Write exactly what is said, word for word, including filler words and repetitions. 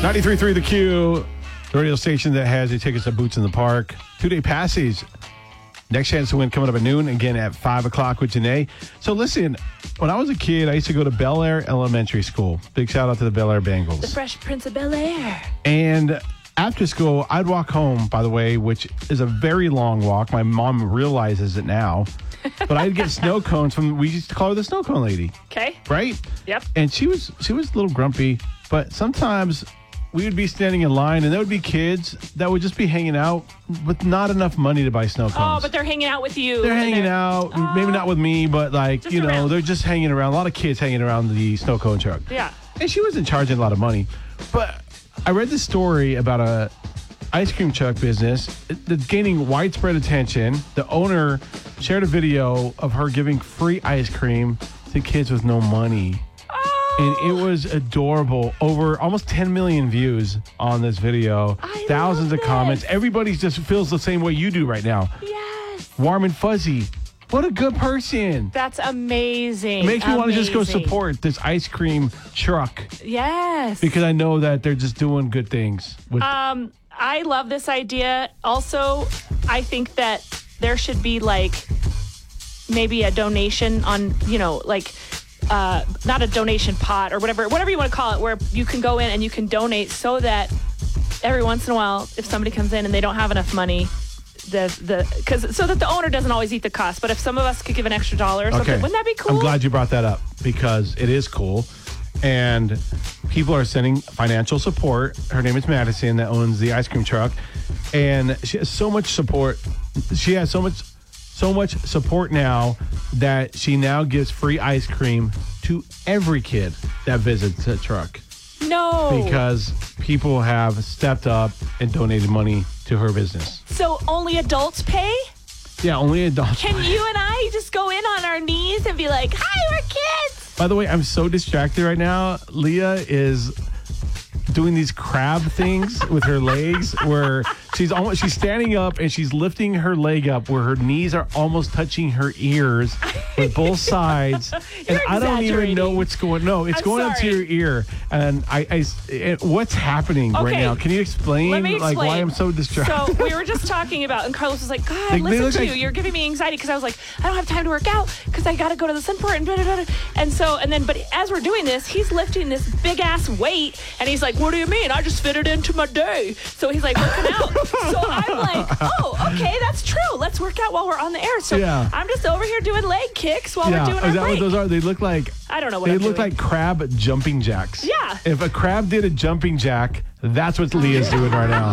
ninety-three point three The Q, the radio station that has your tickets to Boots in the Park. Two-day passes. Next chance to win coming up at noon, again at five o'clock with Janae. So listen, when I was a kid, I used to go to Bel Air Elementary School. Big shout out to the Bel Air Bengals. The Fresh Prince of Bel Air. And after school, I'd walk home, by the way, which is a very long walk. My mom realizes it now. But I'd get snow cones from, we used to call her the snow cone lady. Okay. Right? Yep. And she was she was a little grumpy, but sometimes we would be standing in line and there would be kids that would just be hanging out with not enough money to buy snow cones. Oh, but they're hanging out with you. They're hanging they're, out, oh, maybe not with me, but like, you know, around. they're just hanging around. A lot of kids hanging around the snow cone truck. Yeah. And she wasn't charging a lot of money. But I read this story about a ice cream truck business that's gaining widespread attention. The owner shared a video of her giving free ice cream to kids with no money. Oh. And it was adorable. Over almost ten million views on this video. I Thousands love of comments. this. Everybody just feels the same way you do right now. Yes. Warm and fuzzy. What a good person. That's amazing. It makes me want to just go Amazing. support this ice cream truck Yes. because I know that they're just doing good things. With, Um, I love this idea. Also, I think that there should be like maybe a donation on, you know, like uh, not a donation pot or whatever, whatever you want to call it, where you can go in and you can donate so that every once in a while, if somebody comes in and they don't have enough money, the the because so that the owner doesn't always eat the cost. But if some of us could give an extra dollar or something, wouldn't that be cool? I'm glad you brought that up because it is cool. And people are sending financial support. Her name is Madison that owns the ice cream truck. And she has so much support. She has so much so much support now that she now gives free ice cream to every kid that visits the truck. No. Because people have stepped up and donated money to her business. So only adults pay? Yeah, only adults. Can you and I just go in on our knees and be like, hi, we're kids? By the way, I'm so distracted right now. Leah is doing these crab things with her legs where she's almost she's standing up and she's lifting her leg up where her knees are almost touching her ears with both sides. And I don't even know what's going no it's I'm going up to sorry. your ear. And I, I it- what's happening right Okay. now? Can you explain, Let me like explain. why I'm so distracted? So we were just talking about, and Carlos was like, God, Like, they listen look to like- you. You're giving me anxiety because I was like, I don't have time to work out because I got to go to the Sunport and da da da. And so, and then, but as we're doing this, he's lifting this big ass weight and he's like, what do you mean? I just fit it into my day. So he's like working out. So I'm like, oh, okay, that's true. Let's work out while we're on the air. So Yeah. I'm just over here doing leg kicks while Yeah, we're doing is our that break. what those are? They look like I don't know what they I'm look doing. like crab jumping jacks. Yeah. If a crab did a jumping jack, that's what Leah's doing right now.